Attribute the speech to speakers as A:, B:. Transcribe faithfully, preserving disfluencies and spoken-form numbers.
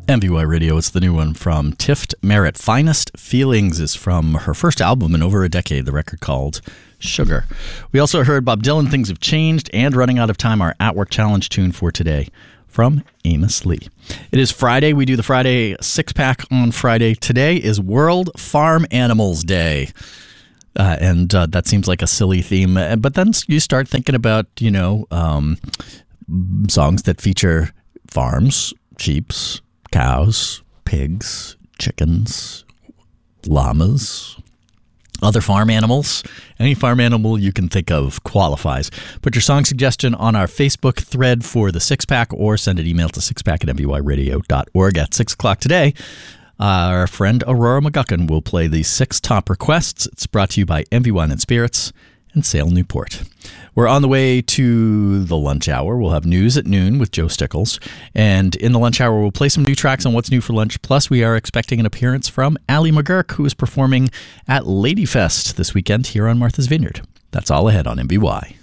A: M V Y Radio, it's the new one from Tift Merritt. Finest Feelings is from her first album in over a decade, the record called Sugar. We also heard Bob Dylan, Things Have Changed, and Running Out of Time, our At Work Challenge tune for today from Amos Lee. It is Friday. We do the Friday six-pack on Friday. Today is World Farm Animals Day. Uh, and uh, that seems like a silly theme. But then you start thinking about, you know, um, songs that feature farms, sheeps, cows, pigs, chickens, llamas, other farm animals. Any farm animal you can think of qualifies. Put your song suggestion on our Facebook thread for the six-pack or send an email to sixpack at m v y radio dot org. At six o'clock today, our friend Aurora McGuckin will play the six top requests. It's brought to you by M V Wine and Spirits and Sale Newport. We're on the way to the lunch hour. We'll have news at noon with Joe Stickles. And in the lunch hour, we'll play some new tracks on what's new for lunch. Plus, we are expecting an appearance from Allie McGurk, who is performing at Ladyfest this weekend here on Martha's Vineyard. That's all ahead on M V Y.